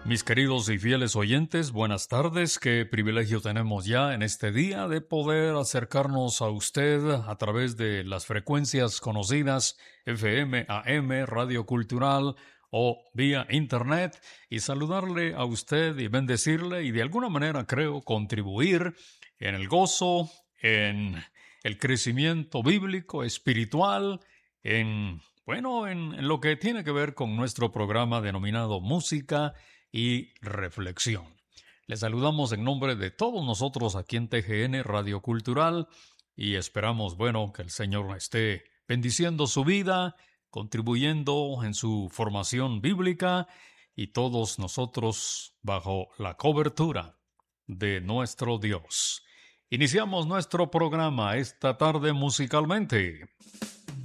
Mis queridos y fieles oyentes, buenas tardes. Qué privilegio tenemos ya en este día de poder acercarnos a usted a través de las frecuencias conocidas FM, AM, Radio Cultural o vía Internet y saludarle a usted y bendecirle y de alguna manera creo contribuir en el gozo, en el crecimiento bíblico, espiritual, en lo que tiene que ver con nuestro programa denominado Música y Reflexión. Les saludamos en nombre de todos nosotros aquí en TGN Radio Cultural y esperamos, que el Señor esté bendiciendo su vida, contribuyendo en su formación bíblica y todos nosotros bajo la cobertura de nuestro Dios. Iniciamos nuestro programa esta tarde musicalmente.